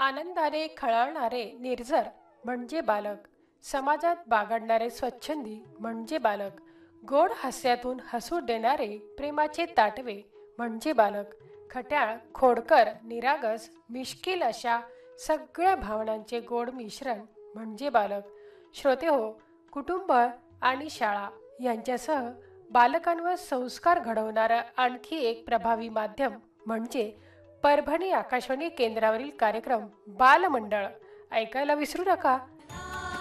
आनंदाने खळाळणारे निर्झर म्हणजे बालक, समाजात बागडणारे स्वच्छंदी म्हणजे बालक, गोड हास्यातून हसू देणारे प्रेमाचे ताटवे म्हणजे बालक, खट्याळ, खोडकर, निरागस, मिश्किल अशा सगळ्या भावनांचे गोड मिश्रण म्हणजे बालक. श्रोते हो, कुटुंब आणि शाळा यांच्यासह बालकांवर संस्कार घडवणारं आणखी एक प्रभावी माध्यम म्हणजे परभणी आकाशवाणी केंद्रावरील कार्यक्रम बालमंडळ. ऐकायला विसरू नका.